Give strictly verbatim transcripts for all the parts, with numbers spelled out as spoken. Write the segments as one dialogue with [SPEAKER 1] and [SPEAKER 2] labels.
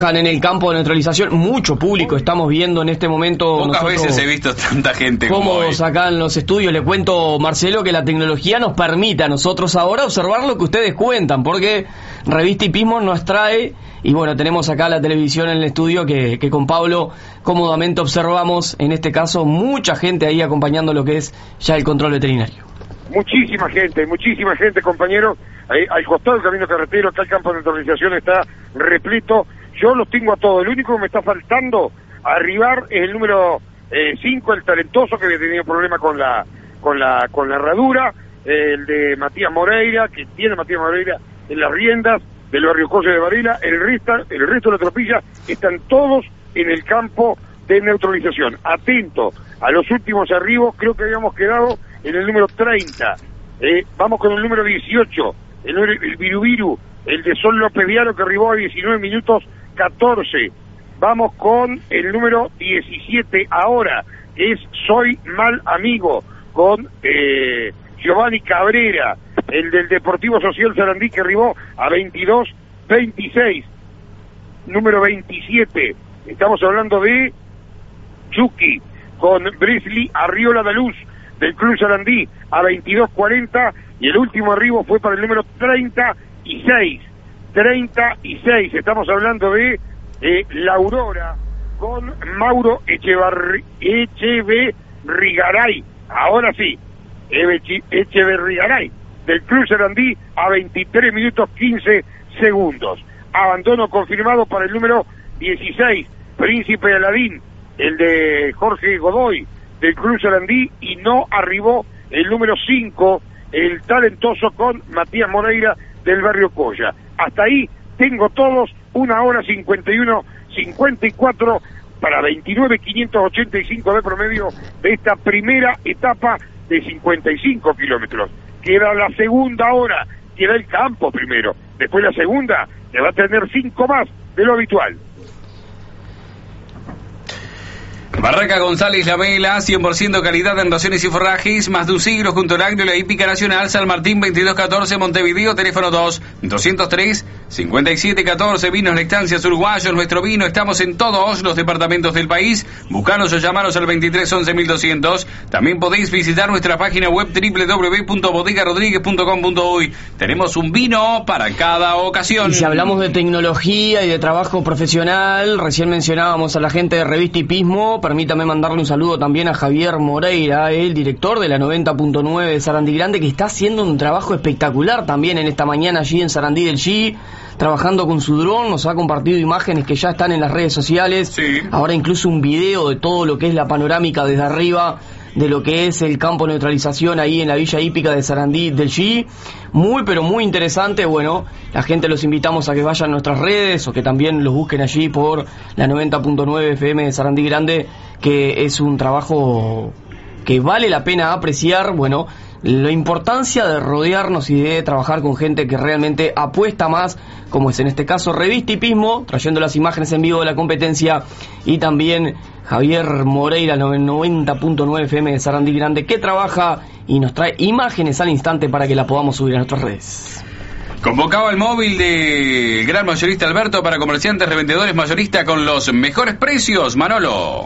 [SPEAKER 1] en el campo de neutralización, mucho público estamos viendo en este momento.
[SPEAKER 2] Pocas veces he visto tanta gente
[SPEAKER 1] cómodos como acá en los estudios. Le cuento, Marcelo, que la tecnología nos permite a nosotros ahora observar lo que ustedes cuentan, porque Revista Hipismo nos trae, y bueno, tenemos acá la televisión en el estudio que, que con Pablo cómodamente observamos, en este caso, mucha gente ahí acompañando lo que es ya el control veterinario.
[SPEAKER 3] Muchísima gente, muchísima gente, compañeros. Ahí, al costado del camino carretero, acá el campo de neutralización está repleto. Yo los tengo a todos. El único que me está faltando arribar es el número cinco, eh, el talentoso, que había tenido problemas con la con la con la herradura, eh, el de Matías Moreira, que tiene Matías Moreira en las riendas del barrio Colle de Varela. El resto, el resto de la tropilla están todos en el campo de neutralización. Atento a los últimos arribos. Creo que habíamos quedado en el número treinta. Eh, vamos con el número dieciocho, el, el Virubiru, el de Sol López Viaro, que arribó a diecinueve minutos catorce. Vamos con el número diecisiete ahora, que es Soy Mal Amigo, con eh, Giovanni Cabrera, el del Deportivo Social Sarandí, que arribó a veintidós veintiséis. Número veintisiete, estamos hablando de Chucky, con Brisley Arriola de Luz, del Club Sarandí, a veintidós cuarenta, y el último arribo fue para el número treinta y seis. treinta y seis, estamos hablando de eh, La Aurora, con Mauro Echevarri, Echeverrigaray, ahora sí, Echeverrigaray, del Club Sarandí, a veintitrés minutos quince segundos. Abandono confirmado para el número dieciséis, Príncipe Aladín, el de Jorge Godoy, del Club Sarandí, y no arribó el número cinco, el talentoso, con Matías Moreira, del barrio Colla. Hasta ahí tengo todos, una hora cincuenta y uno cincuenta y cuatro para veintinueve quinientos ochenta y cinco de promedio de esta primera etapa de cincuenta y cinco kilómetros. Queda la segunda hora, queda el campo primero, después la segunda, que va a tener cinco más de lo habitual.
[SPEAKER 2] Barraca González La Vela, cien por ciento calidad en raciones y forrajes, más de un siglo junto al Agrio, la Hípica Nacional, San Martín veintidós catorce, Montevideo, teléfono dos, doscientos tres, cincuenta y siete catorce, Vinos La Estancia Uruguayos, nuestro vino, estamos en todos los departamentos del país, buscanos o llamanos al veintitrés once mil doscientos, también podéis visitar nuestra página web doble u doble u doble u punto bodega rodríguez punto com punto uy, tenemos un vino para cada ocasión.
[SPEAKER 1] Y si hablamos de tecnología y de trabajo profesional, recién mencionábamos a la gente de Revista Hipismo. Permítame mandarle un saludo también a Javier Moreira, el director de la noventa punto nueve de Sarandí Grande, que está haciendo un trabajo espectacular también en esta mañana allí en Sarandí del G, trabajando con su dron. Nos ha compartido imágenes que ya están en las redes sociales,
[SPEAKER 2] sí. Ahora
[SPEAKER 1] incluso un video de todo lo que es la panorámica desde arriba de lo que es el campo de neutralización ahí en la Villa Hípica de Sarandí del G. Muy pero muy interesante. Bueno, la gente los invitamos a que vayan a nuestras redes o que también los busquen allí por la noventa punto nueve F M de Sarandí Grande, que es un trabajo que vale la pena apreciar. Bueno, la importancia de rodearnos y de trabajar con gente que realmente apuesta más, como es en este caso Revista Hipismo, trayendo las imágenes en vivo de la competencia, y también Javier Moreira, noventa punto nueve F M de Sarandí Grande, que trabaja y nos trae imágenes al instante para que la podamos subir a nuestras redes.
[SPEAKER 2] Convocaba el móvil del gran mayorista Alberto para comerciantes, revendedores, mayoristas con los mejores precios. Manolo.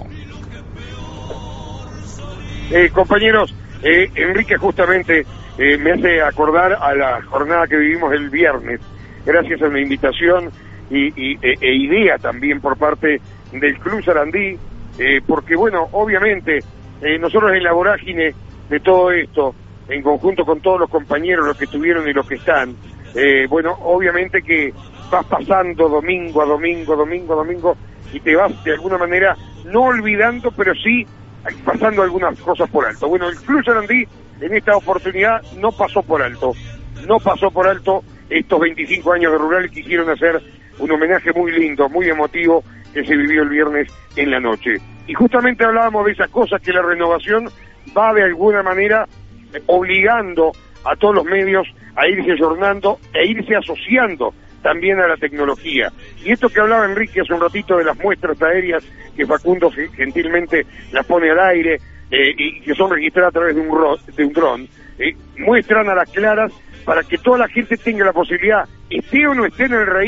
[SPEAKER 3] Eh, compañeros, eh, Enrique justamente eh, me hace acordar a la jornada que vivimos el viernes, gracias a una invitación y, y e, e idea también por parte del Club Sarandí, eh, porque bueno, obviamente eh, nosotros en la vorágine de todo esto, en conjunto con todos los compañeros, los que estuvieron y los que están, eh, bueno, obviamente que vas pasando domingo a domingo, domingo a domingo, y te vas de alguna manera no olvidando, pero sí pasando algunas cosas por alto. Bueno, el Club Sarandí en esta oportunidad no pasó por alto, no pasó por alto estos veinticinco años de Rural. Quisieron hacer un homenaje muy lindo, muy emotivo, que se vivió el viernes en la noche. Y justamente hablábamos de esas cosas, que la renovación va de alguna manera obligando a todos los medios a irse ayornando e irse asociando también a la tecnología. Y esto que hablaba Enrique hace un ratito de las muestras aéreas, que Facundo gentilmente las pone al aire, eh, y que son registradas a través de un, ro de un dron, eh, muestran a las claras para que toda la gente tenga la posibilidad, esté o no esté en el raíz,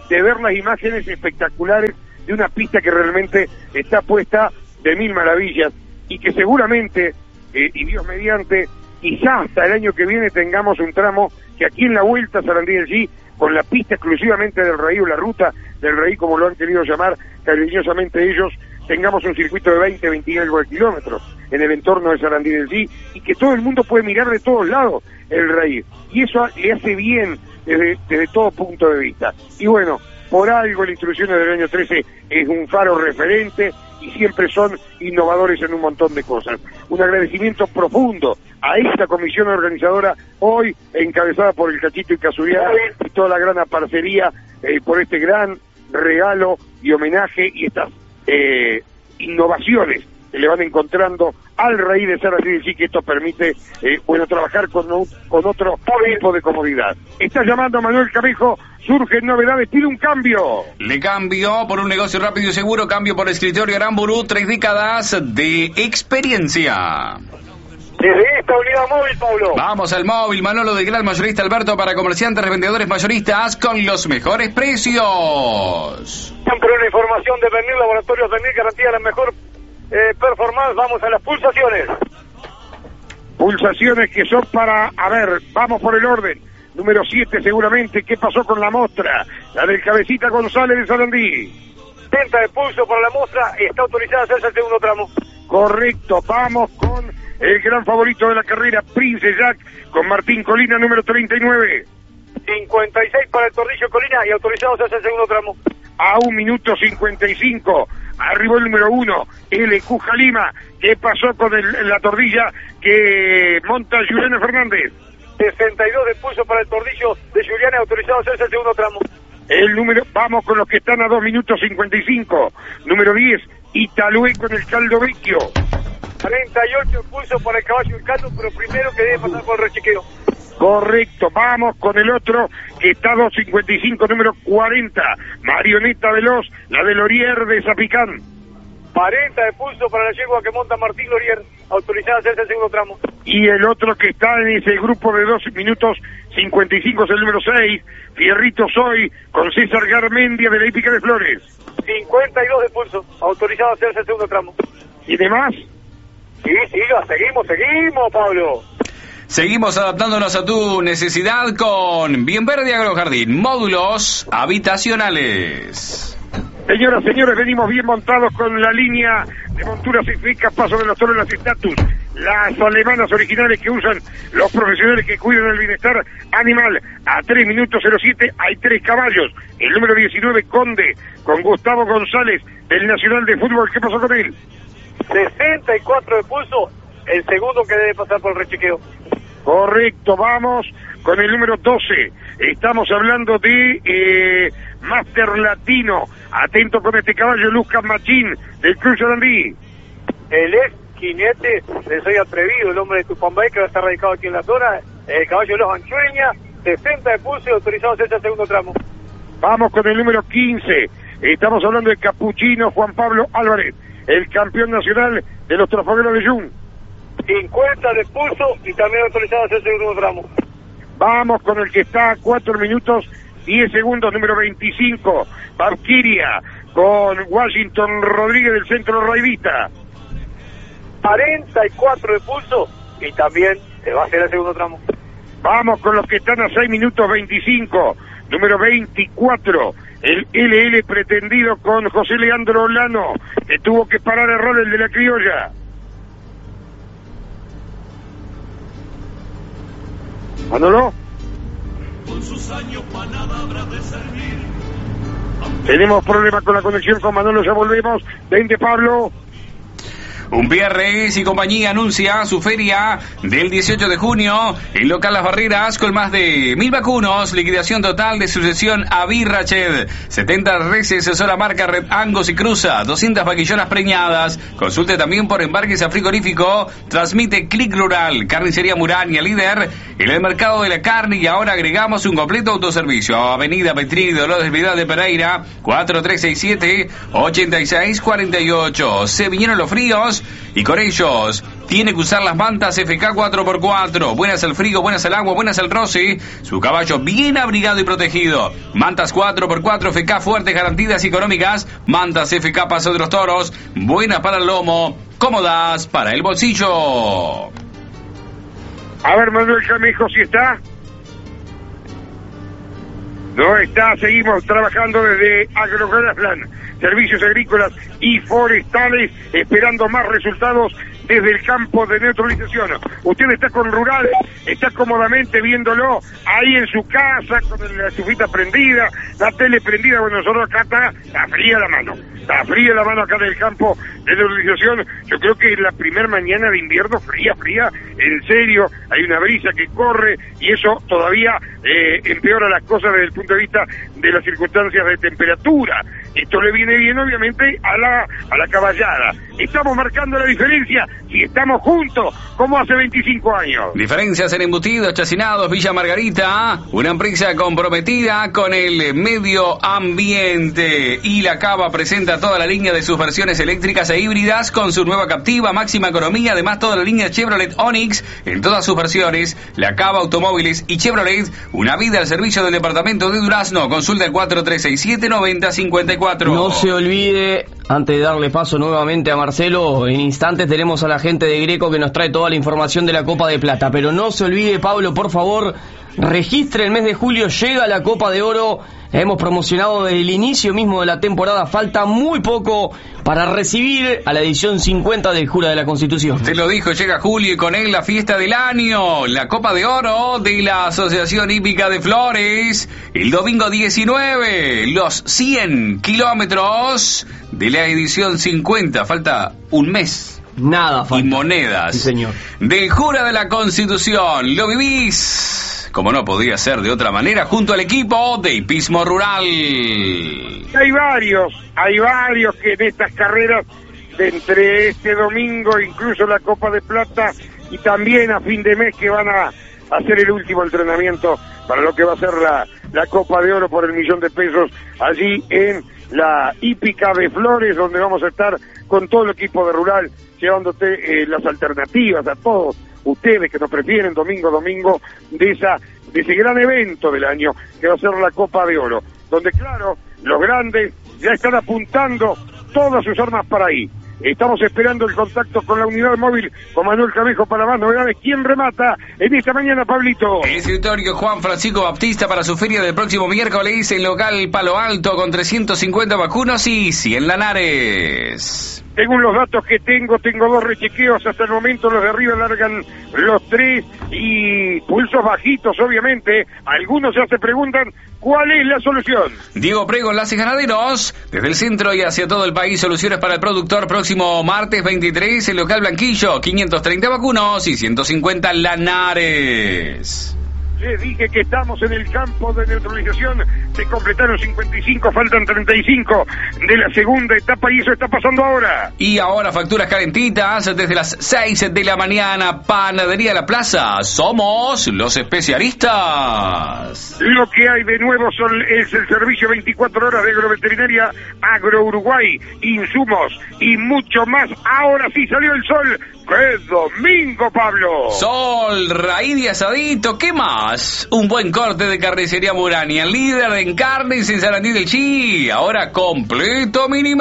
[SPEAKER 3] de ver las imágenes espectaculares de una pista que realmente está puesta de mil maravillas y que seguramente, eh, y Dios mediante, quizá hasta el año que viene tengamos un tramo que aquí en la Vuelta a Sarandí del G, con la pista exclusivamente del Raí o la ruta del Raí, como lo han querido llamar cariñosamente ellos, tengamos un circuito de veinte, veinte y algo de kilómetros en el entorno de Sarandí del G, y que todo el mundo puede mirar de todos lados el Raí, y eso le hace bien desde, desde todo punto de vista. Y bueno, por algo la Instrucciones del año trece es un faro referente y siempre son innovadores en un montón de cosas. Un agradecimiento profundo a esta comisión organizadora, hoy encabezada por el Cachito y Casuriaga, y toda la gran parcería eh, por este gran regalo y homenaje y estas eh, innovaciones que le van encontrando al Raí de Sarandí del G, que esto permite eh, bueno, trabajar con, un, con otro tipo de comodidad. Está llamando a Manuel Camejo, surgen novedades, pide un cambio.
[SPEAKER 2] Le cambio por un negocio rápido y seguro, cambio por escritorio Aramburu, tres décadas de experiencia.
[SPEAKER 4] Desde esta unidad móvil, Pablo.
[SPEAKER 2] Vamos al móvil, Manolo del Gran Mayorista Alberto, para comerciantes, revendedores mayoristas con los mejores precios.
[SPEAKER 4] Siempre una información de Bernil Laboratorios Bernil, garantía la mejor eh, performance. Vamos a las pulsaciones.
[SPEAKER 3] Pulsaciones que son para, a ver, vamos por el orden. Número siete seguramente, ¿qué pasó con la mostra? La del Cabecita González de Sarandí.
[SPEAKER 4] Venta de pulso para la mostra, está autorizada a hacerse el segundo tramo.
[SPEAKER 3] Correcto, vamos con el gran favorito de la carrera, Prince Jack, con Martín Colina, número treinta y nueve.
[SPEAKER 4] cincuenta y seis para el Tordillo Colina y autorizado a hacerse el segundo tramo.
[SPEAKER 3] A un minuto cincuenta y cinco, arribó el número uno, L Q Jalima. ¿Qué pasó con el, la tordilla que monta Juliana Fernández?
[SPEAKER 4] sesenta y dos de pulso para el Tordillo de Juliana, autorizado a hacerse el segundo tramo.
[SPEAKER 3] El número, vamos con los que están a dos minutos cincuenta y cinco. Número diez, Italué con el Caldo Vecchio.
[SPEAKER 4] cuarenta y ocho pulso para el Caballo del Caldo, pero primero que debe pasar por el rechequeo.
[SPEAKER 3] Correcto, vamos con el otro que está a dos cincuenta y cinco, número cuarenta, Marioneta Veloz, la de Lorier de Zapicán.
[SPEAKER 4] cuarenta de pulso para la yegua que monta Martín Lorier, autorizada a hacerse el segundo tramo.
[SPEAKER 3] Y el otro que está en ese grupo de dos minutos cincuenta y cinco es el número seis, Fierrito Soy, con César Garmendia de la Hípica de Flores.
[SPEAKER 4] cincuenta y dos de pulso, autorizado a hacerse el segundo tramo.
[SPEAKER 3] ¿Y demás?
[SPEAKER 4] Sí, siga, seguimos, seguimos, Pablo.
[SPEAKER 2] Seguimos adaptándonos a tu necesidad con Bien Verde Agrojardín, módulos habitacionales.
[SPEAKER 3] Señoras, señores, venimos bien montados con la línea de monturas y ficas, paso de los toros, las estatus, las alemanas originales que usan los profesionales que cuidan el bienestar animal. A tres minutos cero siete hay tres caballos. El número diecinueve, Conde, con Gustavo González del Nacional de Fútbol. ¿Qué pasó con él?
[SPEAKER 4] sesenta y cuatro de pulso, el segundo que debe pasar por el rechequeo.
[SPEAKER 3] Correcto, vamos con el número doce. Estamos hablando de eh, Master Latino. Atento con este caballo, Lucas Machín, del Club Sarandí.
[SPEAKER 4] El ex jinete de Soy Atrevido, el hombre de Tupambay, que va a estar radicado aquí en la zona. El caballo de Los Anchueña, sesenta de pulso y autorizado a hacerse el segundo tramo.
[SPEAKER 3] Vamos con el número quince. Estamos hablando de Capuchino Juan Pablo Álvarez, el campeón nacional de los Trofogueros de Jun.
[SPEAKER 4] cincuenta de pulso y también autorizado a hacerse el segundo tramo.
[SPEAKER 3] Vamos con el que está a cuatro minutos diez segundos, número veinticinco, Valkyria, con Washington Rodríguez del Centro Raivita.
[SPEAKER 4] cuarenta y cuatro de pulso y también se va a hacer el segundo tramo.
[SPEAKER 3] Vamos con los que están a seis minutos veinticinco, número veinticuatro, el L L pretendido con José Leandro Olano, que tuvo que parar error el de la criolla. Manolo. Tenemos problemas con la conexión con Manolo, ya volvemos. Vente, Pablo.
[SPEAKER 2] Un P R S y compañía anuncia su feria del dieciocho de junio en local Las Barreras con más de mil vacunos, liquidación total de sucesión a Birrached, setenta reses sola marca Red Angus y Cruza, doscientas vaquillonas preñadas. Consulte también por embarques a frigorífico. Transmite Click Rural, Carnicería Murania, líder en el mercado de la carne, y ahora agregamos un completo autoservicio. Avenida Petrini, Dolores Vidal de Pereira, cuatro tres seis siete, ocho seis cuatro ocho. Se vinieron los fríos y con ellos tiene que usar las mantas F K cuatro por cuatro. Buenas al frío, buenas al agua, buenas al roce. Su caballo bien abrigado y protegido. Mantas cuatro por cuatro F K fuertes, garantidas y económicas. Mantas F K Paso de los Toros. Buenas para el lomo, cómodas para el bolsillo.
[SPEAKER 3] A ver, Manuel Camejo, si está. No está, seguimos trabajando desde Agrogranaplan, Servicios Agrícolas y Forestales, esperando más resultados desde el campo de neutralización. Usted está con Rural, está cómodamente viéndolo ahí en su casa, con la estufita prendida, la tele prendida. Bueno, nosotros acá está, está fría la mano, está fría la mano acá del campo de neutralización. Yo creo que es la primera mañana de invierno, fría, fría, en serio, hay una brisa que corre y eso todavía eh, empeora las cosas desde el punto de vista de las circunstancias de temperatura. Esto le viene bien, obviamente, a la a la caballada. Estamos marcando la diferencia si estamos juntos, como hace veinticinco años.
[SPEAKER 2] Diferencias en embutidos, chacinados, Villa Margarita, una empresa comprometida con el medio ambiente. Y la Cava presenta toda la línea de sus versiones eléctricas e híbridas con su nueva Captiva, máxima economía, además toda la línea Chevrolet Onix en todas sus versiones. La Cava Automóviles y Chevrolet, una vida al servicio del departamento de Durazno. Consulta el cuatro tres seis siete nueve cero cinco cuatro.
[SPEAKER 1] No se olvide, antes de darle paso nuevamente a Marcelo, en instantes tenemos a la gente de Greco que nos trae toda la información de la Copa de Plata. Pero no se olvide, Pablo, por favor, registre el mes de julio, llega la Copa de Oro. Hemos promocionado desde el inicio mismo de la temporada, falta muy poco para recibir a la edición cincuenta del Jura de la Constitución.
[SPEAKER 2] Usted lo dijo, llega julio y con él la fiesta del año, la Copa de Oro de la Asociación Hípica de Flores. El domingo diecinueve, los cien kilómetros de la edición cincuenta, falta un mes.
[SPEAKER 1] Nada falta.
[SPEAKER 2] Y monedas.
[SPEAKER 1] Sí, señor.
[SPEAKER 2] Del Jura de la Constitución, lo vivís como no podía ser de otra manera, junto al equipo de Hipismo Rural.
[SPEAKER 3] Hay varios, hay varios que en estas carreras, de entre este domingo, incluso la Copa de Plata, y también a fin de mes que van a hacer el último entrenamiento para lo que va a ser la, la Copa de Oro por el millón de pesos, allí en la Hípica de Flores, donde vamos a estar con todo el equipo de Rural, llevándote eh, las alternativas a todos ustedes que nos prefieren domingo a domingo de esa de ese gran evento del año que va a ser la Copa de Oro, donde claro, los grandes ya están apuntando todas sus armas para ahí. Estamos esperando el contacto con la unidad móvil, con Manuel Camejo para más novedades. ¿Quién remata en esta mañana, Pablito?
[SPEAKER 2] El escritorio Juan Francisco Baptista para su feria del próximo miércoles en local Palo Alto con trescientos cincuenta vacunos y cien lanares.
[SPEAKER 3] Según los datos que tengo, tengo dos rechequeos hasta el momento, los de arriba largan los tres y pulsos bajitos, obviamente. Algunos ya se preguntan cuál es la solución.
[SPEAKER 2] Diego Prego, Enlaces Ganaderos, desde el centro y hacia todo el país, soluciones para el productor. Próximo martes veintitrés, el local Blanquillo, quinientos treinta vacunos y ciento cincuenta lanares.
[SPEAKER 3] Les dije que estamos en el campo de neutralización, se completaron cincuenta y cinco, faltan treinta y cinco de la segunda etapa y eso está pasando ahora.
[SPEAKER 2] Y ahora facturas calentitas desde las seis de la mañana, Panadería La Plaza, somos los especialistas.
[SPEAKER 3] Lo que hay de nuevo son, es el servicio veinticuatro horas de agroveterinaria Agro Uruguay, insumos y mucho más. Ahora sí salió el sol. ¡Qué domingo, Pablo!
[SPEAKER 2] Sol, raíz y asadito, ¿qué más? Un buen corte de carnicería Murania, líder en carnes en Sarandí del Chi. Ahora completo mini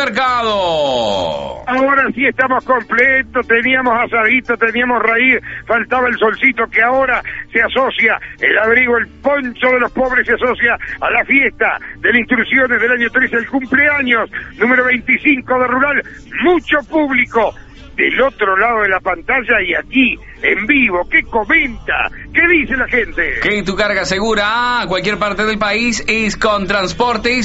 [SPEAKER 2] mercado.
[SPEAKER 3] Ahora sí estamos completos, teníamos asadito, teníamos raíz, faltaba el solcito que ahora se asocia, el abrigo, el poncho de los pobres se asocia a la fiesta de las instrucciones del año trece, el cumpleaños número veinticinco de Rural, mucho público del otro lado de la pantalla y aquí en vivo. ¿Qué comenta? ¿Qué dice la gente?
[SPEAKER 2] Que tu carga segura a cualquier parte del país es con Transportes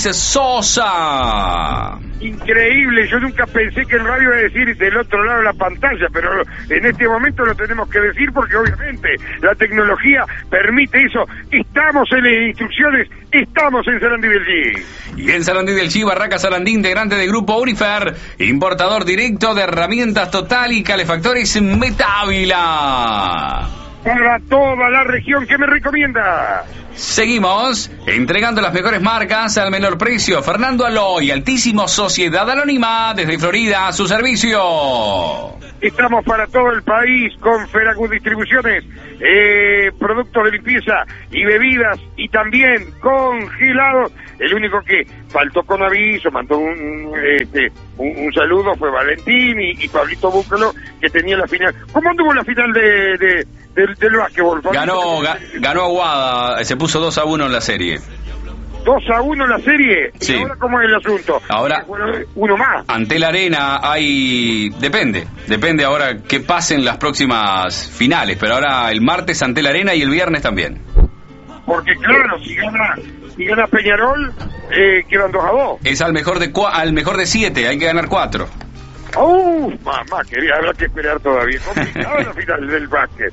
[SPEAKER 2] Sosa.
[SPEAKER 3] Increíble, yo nunca pensé que el radio iba a decir del otro lado de la pantalla, pero en este momento lo tenemos que decir porque obviamente la tecnología permite eso. Estamos en las instrucciones, estamos en Sarandí del Chi.
[SPEAKER 2] Y en Sarandí del Chi, Barraca Sarandí, integrante del grupo Unifer, importador directo de herramientas Total y calefactores Metávila.
[SPEAKER 3] Para toda la región, ¿qué me recomienda?
[SPEAKER 2] Seguimos entregando las mejores marcas al menor precio. Fernando Aloy, Altísimo Sociedad Anónima, desde Florida, a su servicio.
[SPEAKER 3] Estamos para todo el país con Feragut Distribuciones, eh, productos de limpieza y bebidas, y también congelados. El único que faltó con aviso, mandó un, este, un, un saludo, fue Valentín y, y Pablito Búcalo, que tenía la final. ¿Cómo anduvo la final de, de, del, del básquetbol?
[SPEAKER 2] Ganó, ga, ganó Aguada, se puso dos a uno en la serie.
[SPEAKER 3] dos a uno la serie.
[SPEAKER 2] Sí.
[SPEAKER 3] ¿Y ahora cómo es el asunto?
[SPEAKER 2] Ahora,
[SPEAKER 3] bueno, uno más.
[SPEAKER 2] Ante la Arena hay... Depende, depende ahora qué pasen las próximas finales, pero ahora el martes ante la Arena y el viernes también.
[SPEAKER 3] Porque claro, si gana, si gana Peñarol, eh, quedan dos a dos.
[SPEAKER 2] Es al mejor de cua, al mejor de siete, hay que ganar cuatro.
[SPEAKER 3] ¡Uh! Mamá, quería, habrá que esperar todavía. Complicado la final del básquet.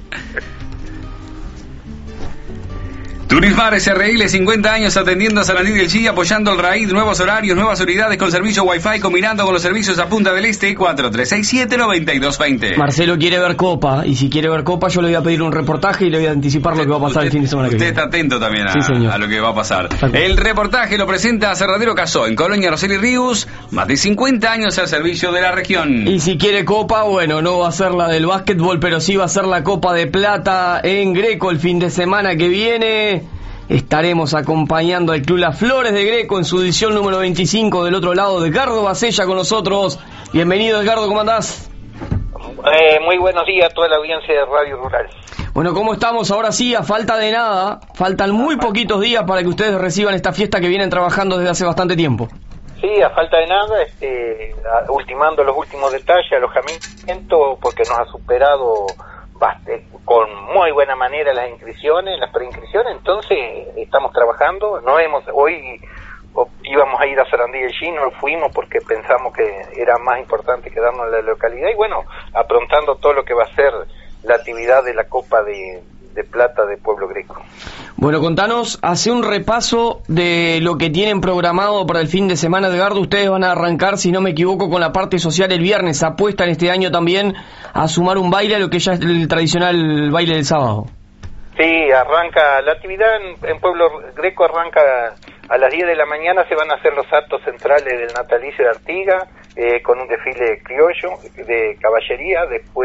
[SPEAKER 2] Turismar S R L, cincuenta años atendiendo a Sarandí del Chi, apoyando el Raíz, nuevos horarios, nuevas unidades con servicio Wi-Fi, combinando con los servicios a Punta del Este. Cuatro tres seis siete, nueve dos dos cero.
[SPEAKER 1] Marcelo quiere ver Copa, y si quiere ver Copa yo le voy a pedir un reportaje y le voy a anticipar lo que va a pasar
[SPEAKER 2] usted,
[SPEAKER 1] el fin de semana que
[SPEAKER 2] usted
[SPEAKER 1] viene.
[SPEAKER 2] Usted está atento también a,
[SPEAKER 1] sí,
[SPEAKER 2] a lo que va a pasar. El reportaje lo presenta Cerradero Casó, en Colonia Roseli Ríos, más de cincuenta años al servicio de la región.
[SPEAKER 1] Y si quiere Copa, bueno, no va a ser la del básquetbol, pero sí va a ser la Copa de Plata en Greco el fin de semana que viene. Estaremos acompañando al Club Las Flores de Greco en su edición número veinticinco. Del otro lado, Edgardo Bacella con nosotros. Bienvenido, Edgardo, ¿cómo andás?
[SPEAKER 5] Eh, muy buenos días a toda la audiencia de Radio Rural.
[SPEAKER 1] Bueno, ¿cómo estamos? Ahora sí, a falta de nada, faltan muy poquitos días para que ustedes reciban esta fiesta que vienen trabajando desde hace bastante tiempo.
[SPEAKER 5] Sí, a falta de nada, este, ultimando los últimos detalles, alojamiento, porque nos ha superado bastante, con muy buena manera las inscripciones, las preinscripciones, entonces estamos trabajando. No hemos, hoy íbamos a ir a Sarandí del Chi, no fuimos porque pensamos que era más importante quedarnos en la localidad, y bueno, aprontando todo lo que va a ser la actividad de la Copa de, de Plata de Pueblo Greco.
[SPEAKER 1] Bueno, contanos, hace un repaso de lo que tienen programado para el fin de semana, Edgardo. Ustedes van a arrancar, si no me equivoco, con la parte social el viernes. Apuestan este año también a sumar un baile a lo que ya es el tradicional baile del sábado.
[SPEAKER 5] Sí, arranca la actividad en, en Pueblo Greco, arranca a las diez de la mañana. Se van a hacer los actos centrales del natalicio de Artiga, eh, con un desfile criollo de caballería. Después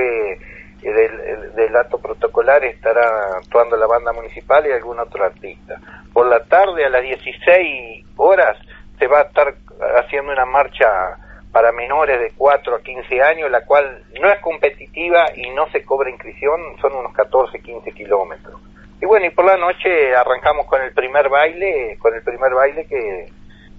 [SPEAKER 5] Del, del acto protocolar estará actuando la banda municipal y algún otro artista. Por la tarde, a las dieciséis horas, se va a estar haciendo una marcha para menores de cuatro a quince años, la cual no es competitiva y no se cobra inscripción, son unos catorce, quince kilómetros. Y bueno, y por la noche arrancamos con el primer baile, con el primer baile que,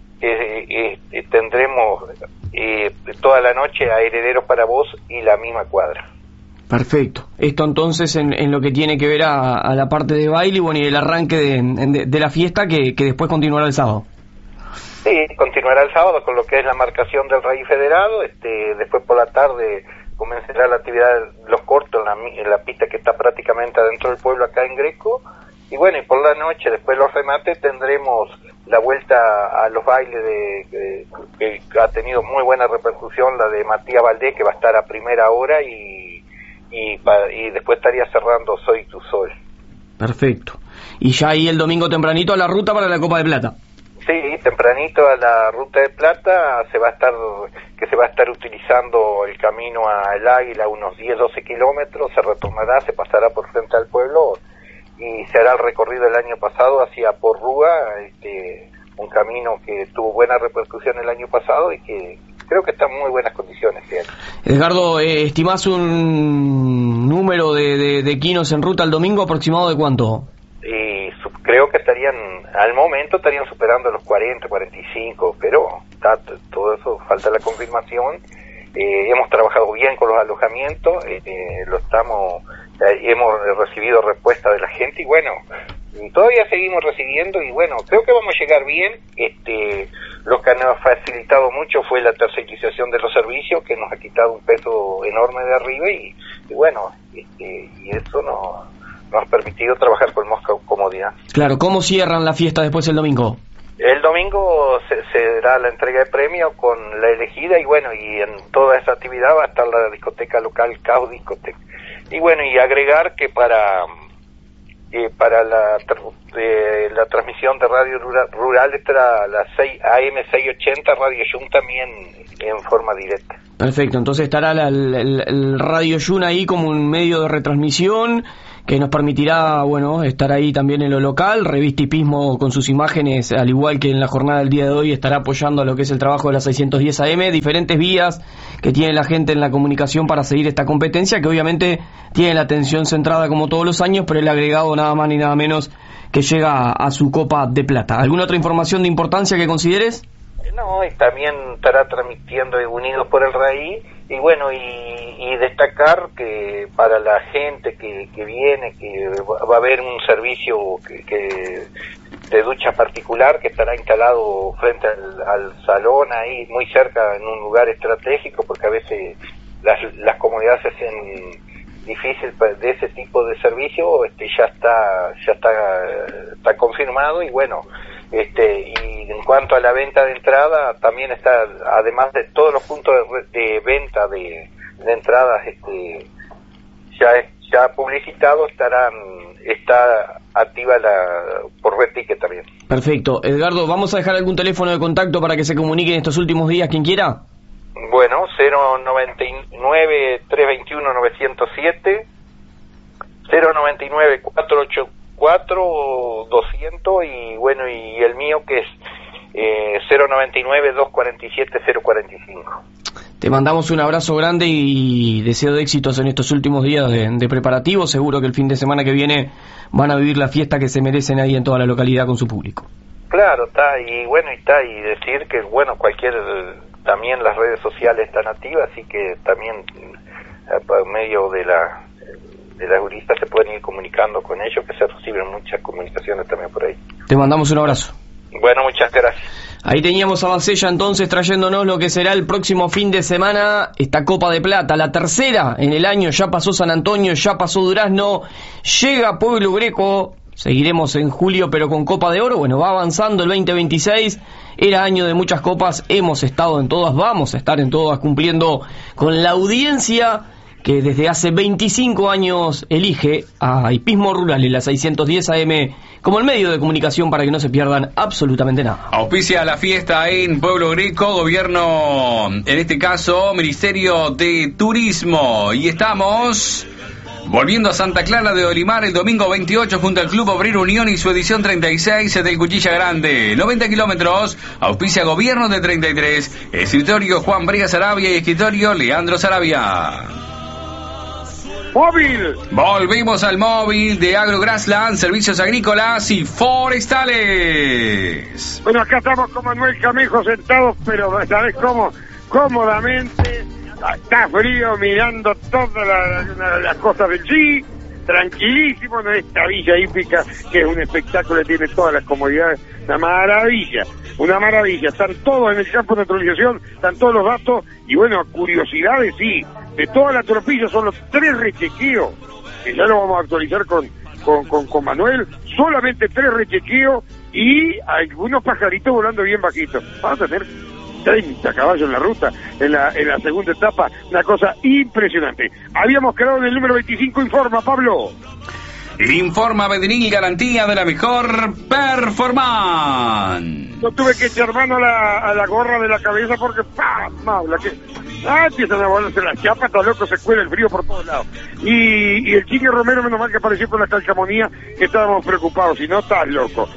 [SPEAKER 5] que eh, tendremos eh, toda la noche a Herederos para Vos y la misma cuadra.
[SPEAKER 1] Perfecto. Esto entonces en, en lo que tiene que ver a, a la parte de baile y bueno, y el arranque de, de, de la fiesta que, que después continuará el sábado.
[SPEAKER 5] Sí, continuará el sábado con lo que es la marcación del Raíz Federado. Este, después por la tarde comenzará la actividad de los cortos en la, en la pista que está prácticamente adentro del pueblo acá en Greco. Y bueno, y por la noche, después de los remates, tendremos la vuelta a los bailes de, de que ha tenido muy buena repercusión, la de Matías Valdés, que va a estar a primera hora, y Y, y después estaría cerrando Soy tu Sol.
[SPEAKER 1] Perfecto. Y ya ahí el domingo tempranito a la ruta para la Copa de Plata.
[SPEAKER 5] Sí, tempranito a la Ruta de Plata, se va a estar que se va a estar utilizando el camino a El Águila, unos diez, doce kilómetros, se retomará, se pasará por frente al pueblo y se hará el recorrido del año pasado hacia Porrúa, este, un camino que tuvo buena repercusión el año pasado y que creo que está en muy buenas condiciones. ¿Sí?
[SPEAKER 1] Edgardo, eh, ¿estimás un número de, de, de quinos en ruta el domingo aproximado de cuánto?
[SPEAKER 5] Y su, creo que estarían, al momento estarían superando los cuarenta, cuarenta y cinco, pero está, todo eso falta la confirmación. Eh, hemos trabajado bien con los alojamientos, eh, eh, lo estamos, eh, hemos recibido respuesta de la gente y bueno, y todavía seguimos recibiendo y bueno, creo que vamos a llegar bien. Este, lo que nos ha facilitado mucho fue la tercerización de los servicios, que nos ha quitado un peso enorme de arriba y, y bueno, este, y eso nos, nos ha permitido trabajar con más comodidad.
[SPEAKER 1] Claro, ¿cómo cierran la fiesta después el domingo?
[SPEAKER 5] El domingo se, se dará la entrega de premios con la elegida y bueno, y en toda esa actividad va a estar la discoteca local Caos Discoteca. Y bueno, y agregar que para eh, para la, de, la transmisión de radio rural, rural estará la seis A M seiscientos ochenta, Radio Yun también en forma directa.
[SPEAKER 1] Perfecto, entonces estará la, el, el Radio Yun ahí como un medio de retransmisión que nos permitirá, bueno, estar ahí también en lo local. Revista Hipismo con sus imágenes, al igual que en la jornada del día de hoy, estará apoyando a lo que es el trabajo de la seiscientos diez A M, diferentes vías que tiene la gente en la comunicación para seguir esta competencia, que obviamente tiene la atención centrada como todos los años, pero el agregado nada más ni nada menos que llega a, a su Copa de Plata. ¿Alguna otra información de importancia que consideres?
[SPEAKER 5] No, y también estará transmitiendo Unidos por el Raíz, y bueno, y, y destacar que para la gente que, que viene, que va a haber un servicio que, que de ducha particular que estará instalado frente al, al salón ahí, muy cerca, en un lugar estratégico, porque a veces las, las comunidades se hacen difícil de ese tipo de servicio. Este ya está ya está está confirmado, y bueno, este y en cuanto a la venta de entrada, también está, además de todos los puntos de, de venta de, de entradas este ya ya publicitados, estarán está activa la por Red Ticket también.
[SPEAKER 1] Perfecto. Edgardo, vamos a dejar algún teléfono de contacto para que se comuniquen estos últimos días quien quiera.
[SPEAKER 5] Bueno, cero noventa y nueve, tres veintiuno, novecientos siete, cero noventa y nueve, cuatrocientos ochenta y cuatro, doscientos, y bueno, y el mío que es eh, cero noventa y nueve, doscientos cuarenta y siete, cero cuarenta y cinco.
[SPEAKER 1] Te mandamos un abrazo grande y deseo de éxitos en estos últimos días de, de preparativo. Seguro que el fin de semana que viene van a vivir la fiesta que se merecen ahí en toda la localidad con su público.
[SPEAKER 5] Claro, está, y bueno, y está, y decir que, bueno, cualquier, también las redes sociales están activas, así que también por medio de la de las juristas se pueden ir comunicando con ellos, que se reciben muchas comunicaciones también por ahí.
[SPEAKER 1] Te mandamos un abrazo.
[SPEAKER 5] Bueno, muchas gracias.
[SPEAKER 1] Ahí teníamos a Bacella entonces trayéndonos lo que será el próximo fin de semana, esta Copa de Plata, la tercera en el año. Ya pasó San Antonio, ya pasó Durazno, llega Pueblo Greco. Seguiremos en julio, pero con Copa de Oro. Bueno, va avanzando el veinte veintiséis. Era año de muchas copas. Hemos estado en todas, vamos a estar en todas, cumpliendo con la audiencia que desde hace veinticinco años elige a Hipismo Rural y la seiscientos diez A M como el medio de comunicación para que no se pierdan absolutamente nada.
[SPEAKER 2] Auspicia la fiesta en Pueblo Greco, gobierno, en este caso, Ministerio de Turismo. Y estamos volviendo a Santa Clara de Olimar el domingo veintiocho junto al Club Obrero Unión y su edición treinta y seis del Cuchilla Grande. noventa kilómetros, auspicia Gobierno de treinta y tres, escritorio Juan Brea Sarabia y escritorio Leandro Sarabia.
[SPEAKER 3] ¡Móvil!
[SPEAKER 2] Volvimos al móvil de AgroGrassland, servicios agrícolas y forestales.
[SPEAKER 3] Bueno, acá estamos con Manuel Camejo sentados, pero ¿sabés cómo? Cómodamente. Está frío, mirando todas las la, la cosas del G, tranquilísimo en esta villa hípica, que es un espectáculo, tiene todas las comodidades, una maravilla, una maravilla. Están todos en el campo de naturalización, están todos los datos, y bueno, curiosidades sí, de toda la tropilla son los tres rechequeos, que ya lo vamos a actualizar con, con, con, con Manuel, solamente tres rechequeos y algunos pajaritos volando bien bajitos. Vamos a tener treinta caballos en la ruta, en la, en la segunda etapa, una cosa impresionante. Habíamos quedado en el número veinticinco, informa Pablo.
[SPEAKER 2] Informa Bedinil, garantía de la mejor performance.
[SPEAKER 3] Yo tuve que echar mano a la, a la gorra de la cabeza porque ¡pam! La que, ah, empiezan a volarse las chapas, está loco, se cuela el frío por todos lados. Y, y el Chique Romero, menos mal que apareció con la calcamonía, que estábamos preocupados, si no, estás loco.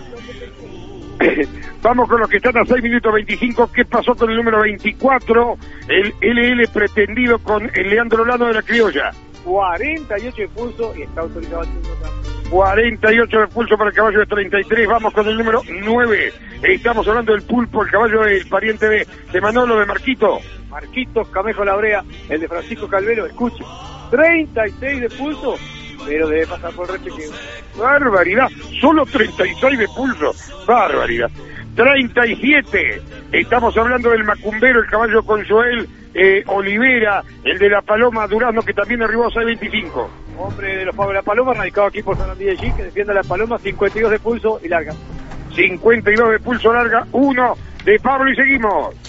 [SPEAKER 3] Vamos con los que están a seis minutos veinticinco. ¿Qué pasó con el número veinticuatro? El L L pretendido con el Leandro Lano de la Criolla.
[SPEAKER 4] cuarenta y ocho de pulso y está autorizado al
[SPEAKER 3] cuarenta y ocho de pulso para el caballo de treinta y tres. Vamos con el número nueve. Estamos hablando del pulpo, el caballo del pariente de, de Manolo, de Marquito.
[SPEAKER 4] Marquitos Camejo Labrea, el de Francisco Calvero, escuche. treinta y seis de pulso, pero debe pasar por rechequeo.
[SPEAKER 3] Barbaridad, solo treinta y seis de pulso. Barbaridad. treinta y siete. Estamos hablando del Macumbero, el caballo con Joel eh, Olivera, el de la Paloma Durazno, que también arribó a seis veinticinco.
[SPEAKER 4] Hombre de los Pablo de la Paloma, radicado aquí por San Andrés de G, que defiende a la Paloma, cincuenta y dos de pulso y larga.
[SPEAKER 3] cincuenta y dos de pulso larga, uno de Pablo y seguimos.